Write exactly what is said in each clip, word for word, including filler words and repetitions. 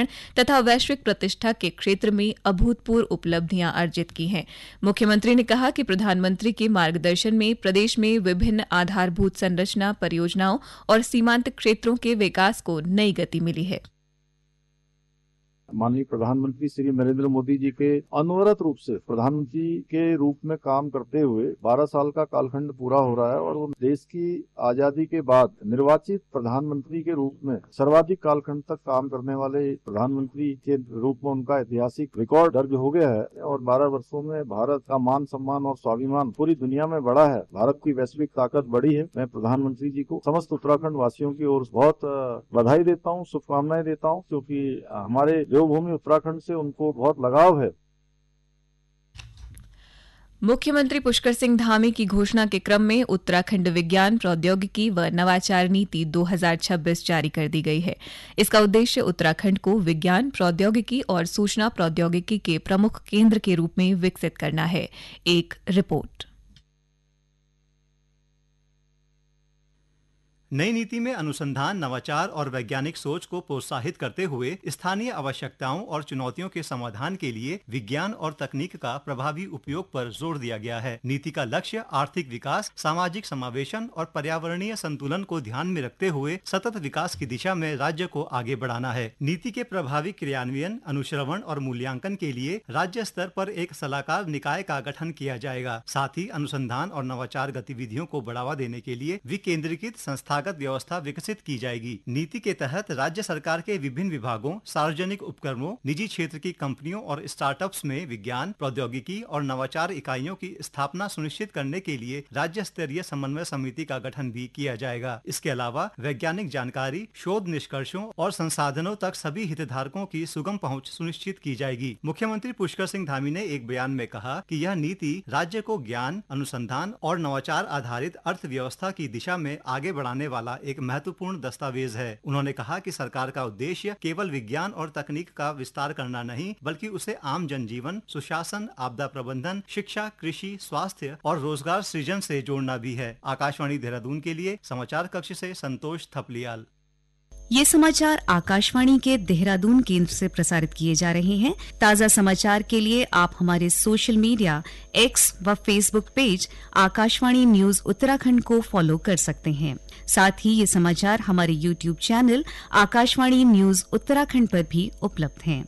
संरक्षण तथा वैश्विक प्रतिष्ठा के क्षेत्र में अभूतपूर्व उपलब्धियां अर्जित की हैं। मुख्यमंत्री ने कहा कि प्रधानमंत्री के मार्गदर्शन में प्रदेश में विभिन्न आधारभूत संरचना परियोजनाओं और सीमांत क्षेत्रों के विकास को नई गति मिली है। माननीय प्रधानमंत्री श्री नरेंद्र मोदी जी के अनवरत रूप से प्रधानमंत्री के रूप में काम करते हुए बारह साल का कालखंड पूरा हो रहा है और वो देश की आजादी के बाद निर्वाचित प्रधानमंत्री के रूप में सर्वाधिक कालखंड तक काम करने वाले प्रधानमंत्री के रूप में उनका ऐतिहासिक रिकॉर्ड दर्ज हो गया है और बारह वर्षों में भारत का मान सम्मान और स्वाभिमान पूरी दुनिया में बढ़ा है। भारत की वैश्विक ताकत बढ़ी है। मैं प्रधानमंत्री जी को समस्त उत्तराखंड वासियों की ओर बहुत बधाई देता हूँ, शुभकामनाएं देता हूँ, क्योंकि हमारे भूमि उत्तराखंड से उनको बहुत लगाव है। मुख्यमंत्री पुष्कर सिंह धामी की घोषणा के क्रम में उत्तराखंड विज्ञान प्रौद्योगिकी व नवाचार नीति दो हज़ार छब्बीस जारी कर दी गई है। इसका उद्देश्य उत्तराखंड को विज्ञान प्रौद्योगिकी और सूचना प्रौद्योगिकी के प्रमुख केंद्र के रूप में विकसित करना है। एक रिपोर्ट। नई नीति में अनुसंधान, नवाचार और वैज्ञानिक सोच को प्रोत्साहित करते हुए स्थानीय आवश्यकताओं और चुनौतियों के समाधान के लिए विज्ञान और तकनीक का प्रभावी उपयोग पर जोर दिया गया है। नीति का लक्ष्य आर्थिक विकास, सामाजिक समावेशन और पर्यावरणीय संतुलन को ध्यान में रखते हुए सतत विकास की दिशा में राज्य को आगे बढ़ाना है। नीति के प्रभावी क्रियान्वयन, अनुश्रवण और मूल्यांकन के लिए राज्य स्तर पर एक सलाहकार निकाय का गठन किया जाएगा। साथ ही अनुसंधान और नवाचार गतिविधियों को बढ़ावा देने के लिए विकेंद्रीकृत संस्था व्यवस्था विकसित की जाएगी। नीति के तहत राज्य सरकार के विभिन्न विभागों, सार्वजनिक उपक्रमों, निजी क्षेत्र की कंपनियों और स्टार्टअप्स में विज्ञान, प्रौद्योगिकी और नवाचार इकाइयों की स्थापना सुनिश्चित करने के लिए राज्य स्तरीय समन्वय समिति का गठन भी किया जाएगा। इसके अलावा वैज्ञानिक जानकारी, शोध निष्कर्षों और संसाधनों तक सभी हितधारकों की सुगम पहुंच सुनिश्चित की जाएगी। मुख्यमंत्री पुष्कर सिंह धामी ने एक बयान में कहा कि यह नीति राज्य को ज्ञान, अनुसंधान और नवाचार आधारित अर्थव्यवस्था की दिशा में आगे बढ़ाने वाला एक महत्वपूर्ण दस्तावेज है। उन्होंने कहा कि सरकार का उद्देश्य केवल विज्ञान और तकनीक का विस्तार करना नहीं, बल्कि उसे आम जनजीवन, सुशासन, आपदा प्रबंधन, शिक्षा, कृषि, स्वास्थ्य और रोजगार सृजन से जोड़ना भी है। आकाशवाणी देहरादून के लिए समाचार कक्ष से संतोष थपलियाल। ये समाचार आकाशवाणी के देहरादून केंद्र से प्रसारित किए जा रहे हैं। ताज़ा समाचार के लिए आप हमारे सोशल मीडिया एक्स व Facebook page Akashvani news Uttarakhand को फॉलो कर सकते हैं। साथ ही ये समाचार हमारे YouTube channel Akashvani news Uttarakhand पर भी उपलब्ध हैं।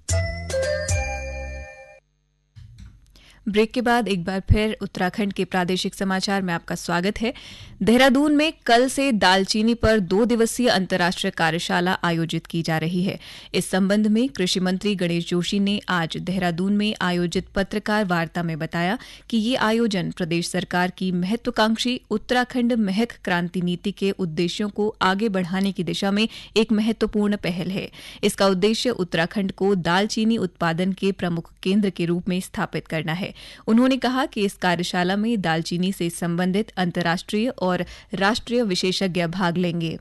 ब्रेक के बाद एक बार फिर उत्तराखंड के प्रादेशिक समाचार में आपका स्वागत है। देहरादून में कल से दालचीनी पर दो दिवसीय अंतर्राष्ट्रीय कार्यशाला आयोजित की जा रही है। इस संबंध में कृषि मंत्री गणेश जोशी ने आज देहरादून में आयोजित पत्रकार वार्ता में बताया कि ये आयोजन प्रदेश सरकार की महत्वाकांक्षी उत्तराखंड महक क्रांति नीति के उद्देश्यों को आगे बढ़ाने की दिशा में एक महत्वपूर्ण पहल है। इसका उद्देश्य उत्तराखंड को दालचीनी उत्पादन के प्रमुख केंद्र के रूप में स्थापित करना है। उन्होंने कहा कि इस कार्यशाला में दालचीनी से संबंधित अंतर्राष्ट्रीय और राष्ट्रीय विशेषज्ञ भाग लेंगे।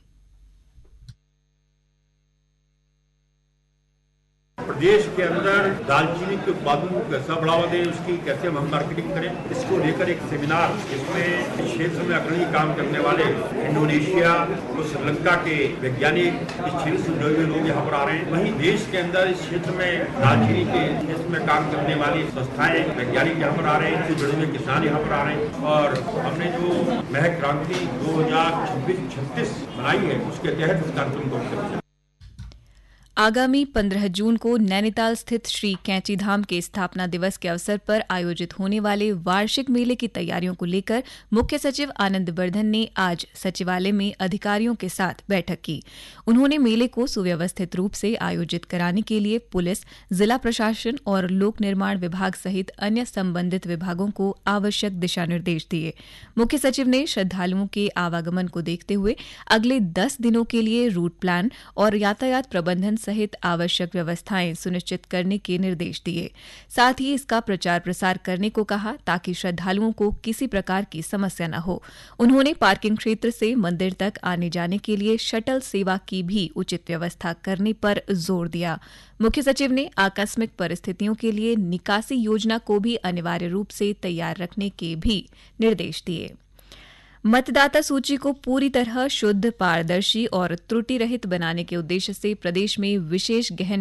प्रदेश के अंदर दालचीनी के उत्पादन को कैसा बढ़ावा दें, उसकी कैसे हम मार्केटिंग करें, इसको लेकर एक सेमिनार, इसमें क्षेत्र में अग्रणी काम करने वाले इंडोनेशिया और श्रीलंका के वैज्ञानिक, इस क्षेत्र से जुड़े हुए लोग यहाँ पर आ रहे हैं। वहीं देश के अंदर इस क्षेत्र में दालचीनी के क्षेत्र में काम करने वाली संस्थाएं, वैज्ञानिक यहाँ पर आ रहे हैं, इससे जुड़े हुए किसान यहाँ पर आ रहे हैं। और हमने जो महक क्रांति दो हजार छब्बीस छत्तीस बनाई है, उसके तहत इस कार्यक्रम को किया। आगामी पंद्रह जून को नैनीताल स्थित श्री कैंची धाम के स्थापना दिवस के अवसर पर आयोजित होने वाले वार्षिक मेले की तैयारियों को लेकर मुख्य सचिव आनंद वर्धन ने आज सचिवालय में अधिकारियों के साथ बैठक की। उन्होंने मेले को सुव्यवस्थित रूप से आयोजित कराने के लिए पुलिस, जिला प्रशासन और लोक निर्माण विभाग सहित अन्य संबंधित विभागों को आवश्यक दिशा निर्देश दिए। मुख्य सचिव ने श्रद्धालुओं के आवागमन को देखते हुए अगले दस दिनों के लिए रूट प्लान और यातायात प्रबंधन सहित आवश्यक व्यवस्थाएं सुनिश्चित करने के निर्देश दिए। साथ ही इसका प्रचार प्रसार करने को कहा ताकि श्रद्धालुओं को किसी प्रकार की समस्या न हो। उन्होंने पार्किंग क्षेत्र से मंदिर तक आने जाने के लिए शटल सेवा की भी उचित व्यवस्था करने पर जोर दिया। मुख्य सचिव ने आकस्मिक परिस्थितियों के लिए निकासी योजना को भी अनिवार्य रूप से तैयार रखने के भी निर्देश दिए। मतदाता सूची को पूरी तरह शुद्ध, पारदर्शी और त्रुटि रहित बनाने के उद्देश्य से प्रदेश में विशेष गहन